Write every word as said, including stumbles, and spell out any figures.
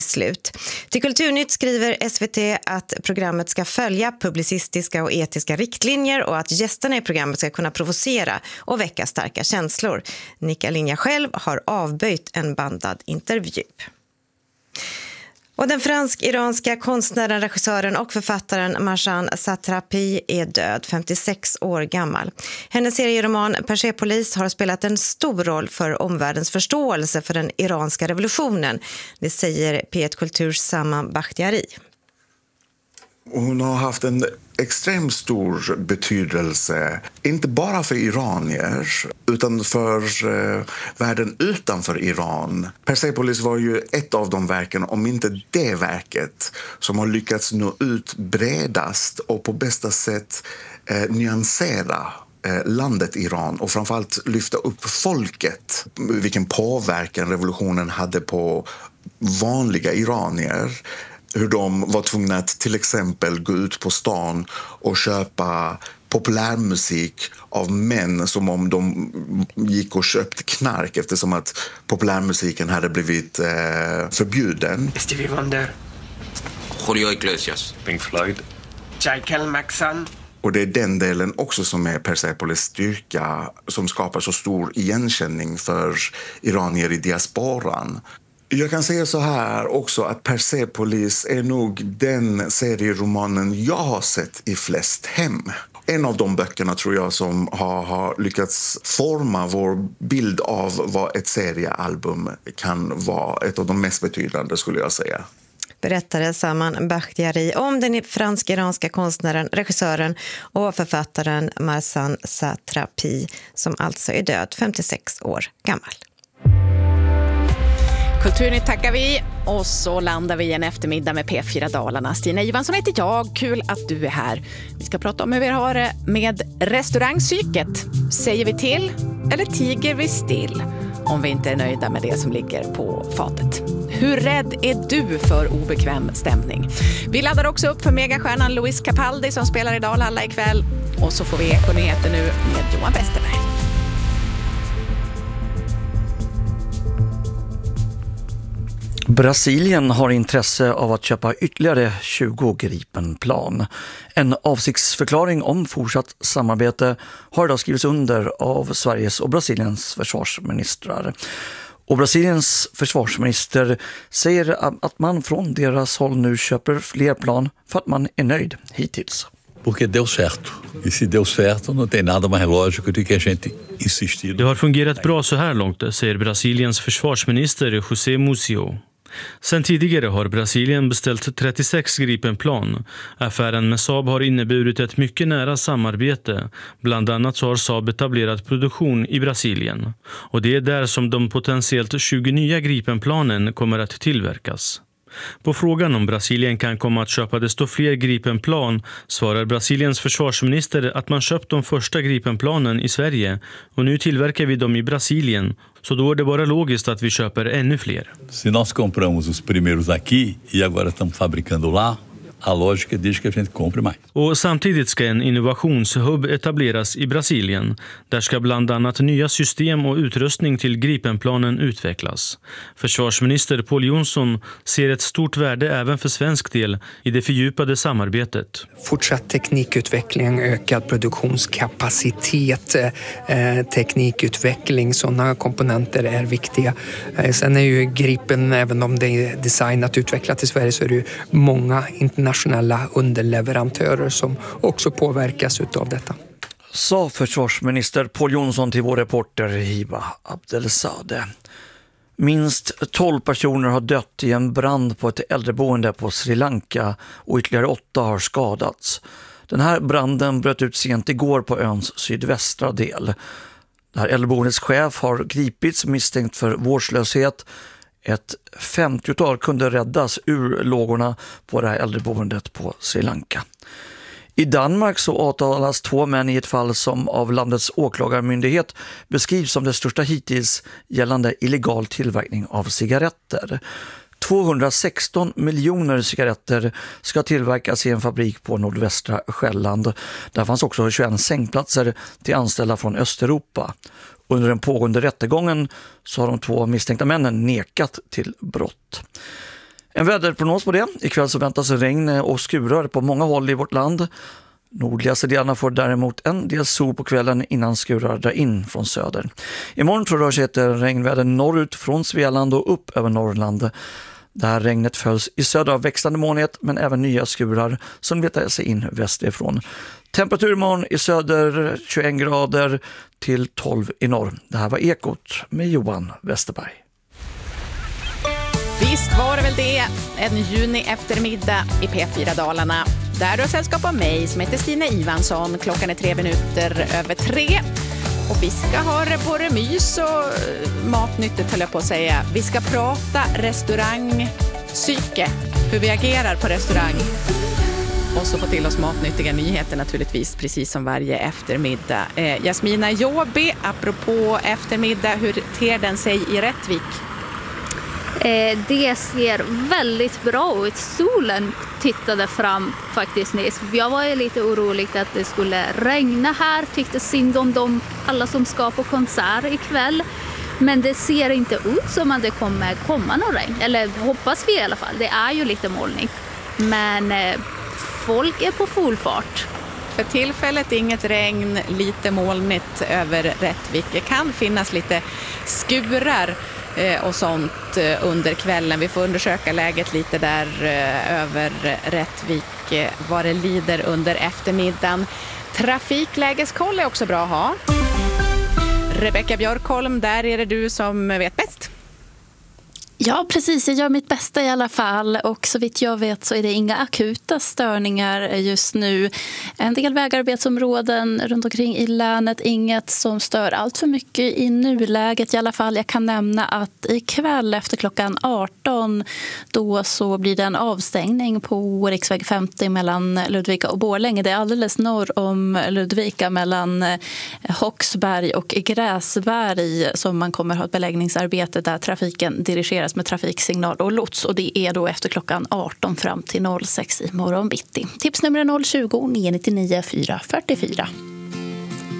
slut. Till Kulturnytt skriver S V T att programmet ska följa publicistiska och etiska riktlinjer och att gästerna i programmet ska kunna provocera och väcka starka känslor. Nick Alinja själv har avböjt en bandad intervju. Och den fransk-iranska konstnären, regissören och författaren Marjan Satrapi är död, femtiosex år gammal. Hennes serieroman Persepolis har spelat en stor roll för omvärldens förståelse för den iranska revolutionen. Det säger P ett Kulturs Saman Bakhtiari. Hon har haft en extremt stor betydelse, inte bara för iranier utan för eh, världen utanför Iran. Persepolis var ju ett av de verken, om inte det verket, som har lyckats nå ut bredast och på bästa sätt eh, nyansera eh, landet Iran och framförallt lyfta upp folket, vilken påverkan revolutionen hade på vanliga iranier. Hur de var tvungna att till exempel gå ut på stan och köpa populärmusik av män som om de gick och köpte knark, eftersom att populärmusiken hade blivit eh, förbjuden. Stevie Wonder, Julio Iglesias, Pink Floyd, Michael Jackson. Och det är den delen också som är Persepolis styrka, som skapar så stor igenkänning för iranier i diasporan. Jag kan säga så här också att Persepolis är nog den serieromanen jag har sett i flest hem. En av de böckerna tror jag som har, har lyckats forma vår bild av vad ett seriealbum kan vara. Ett av de mest betydande skulle jag säga. Berättade Saman Bakhtiari om den fransk-iranska konstnären, regissören och författaren Marjan Satrapi, som alltså är död, femtiosex år gammal. Kulturnytt tackar vi och så landar vi en eftermiddag med P fyra Dalarna. Stina Johansson heter jag, kul att du är här. Vi ska prata om hur vi har det med restaurangpsyket. Säger vi till eller tiger vi still om vi inte är nöjda med det som ligger på fatet? Hur rädd är du för obekväm stämning? Vi laddar också upp för megastjärnan Luis Capaldi som spelar i Dalhalla ikväll. Och så får vi Ekonyheter nu med Johan Westerberg. Brasilien har intresse av att köpa ytterligare tjugo Gripenplan. En avsiktsförklaring om fortsatt samarbete har idag skrivits under av Sveriges och Brasiliens försvarsministrar. Och Brasiliens försvarsminister säger att man från deras håll nu köper fler plan för att man är nöjd hittills. Porque deu certo. E se deu certo, não tem nada mais lógico do que a gente insistir. Det har fungerat bra så här långt, säger Brasiliens försvarsminister José Musio. Sen tidigare har Brasilien beställt trettiosex Gripenplan. Affären med Saab har inneburit ett mycket nära samarbete. Bland annat så har Saab etablerat produktion i Brasilien. Och det är där som de potentiellt tjugo nya Gripenplanen kommer att tillverkas. På frågan om Brasilien kan komma att köpa desto fler Gripenplan svarar Brasiliens försvarsminister att man köpt de första Gripenplanen i Sverige och nu tillverkar vi dem i Brasilien, så då är det bara logiskt att vi köper ännu fler. Se nós compramos os primeiros aqui e agora estamos fabricando lá, a lógica diz que a gente compre mais. Och samtidigt ska en innovationshubb etableras i Brasilien. Där ska bland annat nya system och utrustning till Gripenplanen utvecklas. Försvarsminister Pål Jonson ser ett stort värde även för svensk del i det fördjupade samarbetet. Fortsatt teknikutveckling, ökad produktionskapacitet, eh, teknikutveckling, sådana komponenter är viktiga. Eh, sen är ju Gripen, även om det är designat och utvecklat i Sverige, så är det ju många internationella nationella underleverantörer som också påverkas av detta. Sa försvarsminister Pål Jonson till vår reporter Hiba Abdelzadeh. Minst tolv personer har dött i en brand på ett äldreboende på Sri Lanka och ytterligare åtta har skadats. Den här branden bröt ut sent igår på öns sydvästra del. Det här äldreboendets chef har gripits misstänkt för vårdslöshet. Ett femtiotal kunde räddas ur lågorna på det här äldreboendet på Sri Lanka. I Danmark så åtalas två män i ett fall som av landets åklagarmyndighet beskrivs som det största hittills gällande illegal tillverkning av cigaretter. tvåhundrasexton miljoner cigaretter ska tillverkas i en fabrik på nordvästra Själland. Där fanns också tjugoett sängplatser till anställda från Östeuropa. Under den pågående rättegången så har de två misstänkta männen nekat till brott. En väderprognos på det. Ikväll så väntas regn och skurar på många håll i vårt land. Nordligaste delarna får däremot en del sol på kvällen innan skurar drar in från söder. Imorgon så rör sig ett regnväder norrut från Svealand och upp över Norrland. Det här regnet följs i söder av växlande molnighet men även nya skurar som letar sig in västerifrån. Temperatur imorgon i söder tjugoen grader till tolv i norr. Det här var Ekot med Johan Westerberg. Visst var det väl det, en juni eftermiddag i P fyra Dalarna. Där du har sällskap av mig som heter Stina Ivansson. Klockan är tre minuter över tre. Och vi ska ha både mys och matnyttigt, höll jag på att säga. Vi ska prata restaurangpsyke, hur vi agerar på restaurang. Och så få till oss matnyttiga nyheter naturligtvis, precis som varje eftermiddag. Eh, Jasmina Jobi, apropå eftermiddag, hur ter den sig i Rättvik? Eh, det ser väldigt bra ut. Solen tittade fram faktiskt nyss. Jag var ju lite orolig att det skulle regna här. Tyckte synd om dem, alla som ska på konsert ikväll. Men det ser inte ut som att det kommer komma någon regn. Eller hoppas vi i alla fall. Det är ju lite molning. Men eh, folk är på full fart. För tillfället inget regn, lite molnigt över Rättvik. Det kan finnas lite skurar och sånt under kvällen. Vi får undersöka läget lite där över Rättvik, vad det lider under eftermiddagen. Trafiklägeskoll är också bra att ha. Rebecka Björkholm, där är det du som vet bäst. Ja, precis. Jag gör mitt bästa i alla fall. Och så vitt jag vet så är det inga akuta störningar just nu. En del vägarbetsområden runt omkring i länet. Inget som stör allt för mycket i nuläget i alla fall. Jag kan nämna att ikväll efter klockan arton då så blir det en avstängning på riksväg femtio mellan Ludvika och Borlänge. Det är alldeles norr om Ludvika mellan Håksberg och Gräsberg som man kommer ha ett beläggningsarbete där trafiken dirigeras med trafiksignal och lots, och det är då efter klockan arton fram till noll sex i morgon bitti. Tipsnummer noll tjugo, nio nio nio, fyra fyra fyra.